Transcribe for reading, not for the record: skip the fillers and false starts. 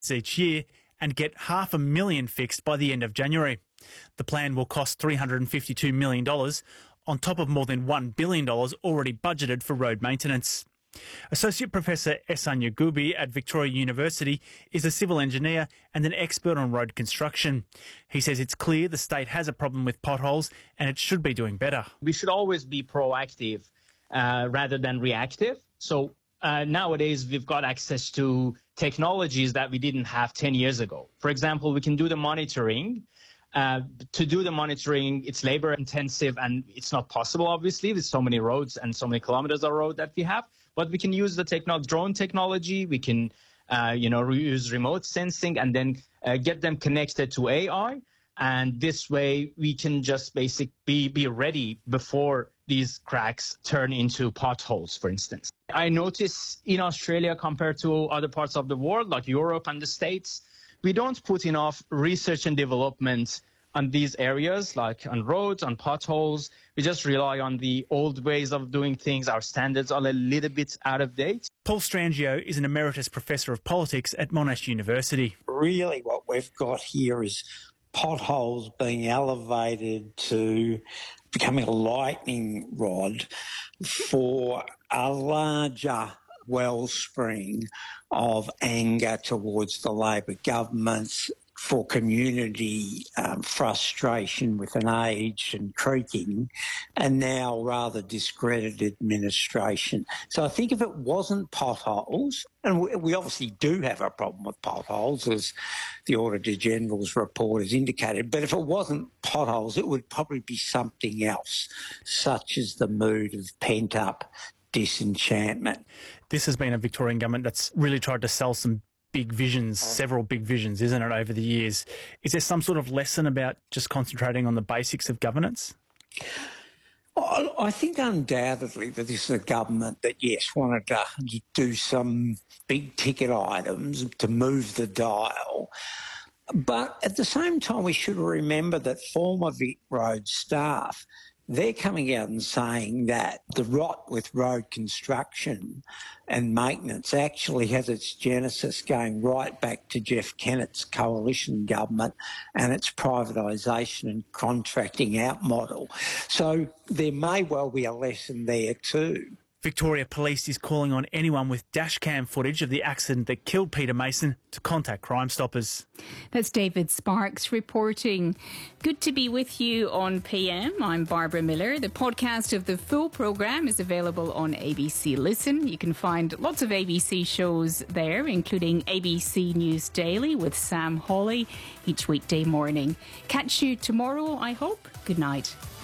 each year and get 500,000 fixed by the end of January. The plan will cost $352 million on top of more than $1 billion already budgeted for road maintenance. Associate Professor Ehsan Yagoubi at Victoria University is a civil engineer and an expert on road construction. He says it's clear the state has a problem with potholes and it should be doing better. We should always be proactive rather than reactive. So nowadays we've got access to technologies that we didn't have 10 years ago. For example, we can do the monitoring. To do the monitoring, it's labor intensive and it's not possible, obviously, with so many roads and so many kilometers of road that we have. But we can use the drone technology. We can, use remote sensing and then get them connected to AI. And this way we can just basically be ready before these cracks turn into potholes, for instance. I notice in Australia, compared to other parts of the world, like Europe and the States, we don't put enough research and development on these areas, like on roads, on potholes. We just rely on the old ways of doing things. Our standards are a little bit out of date. Paul Strangio is an emeritus professor of politics at Monash University. Really what we've got here is potholes being elevated to becoming a lightning rod for a larger wellspring of anger towards the Labor governments, for community frustration with an aged and creaking and now rather discredited administration. So I think if it wasn't potholes, and we obviously do have a problem with potholes, as the Auditor General's report has indicated, but if it wasn't potholes, it would probably be something else, such as the mood of pent-up disenchantment. This has been a Victorian government that's really tried to sell some big visions, several big visions, isn't it, over the years? Is there some sort of lesson about just concentrating on the basics of governance? I think undoubtedly that this is a government that, yes, wanted to do some big-ticket items to move the dial. But at the same time, we should remember that former Vic Road staff, they're coming out and saying that the rot with road construction and maintenance actually has its genesis going right back to Jeff Kennett's coalition government and its privatisation and contracting out model. So there may well be a lesson there too. Victoria Police is calling on anyone with dashcam footage of the accident that killed Peter Mason to contact Crime Stoppers. That's David Sparks reporting. Good to be with you on PM. I'm Barbara Miller. The podcast of the full programme is available on ABC Listen. You can find lots of ABC shows there, including ABC News Daily with Sam Hawley each weekday morning. Catch you tomorrow, I hope. Good night.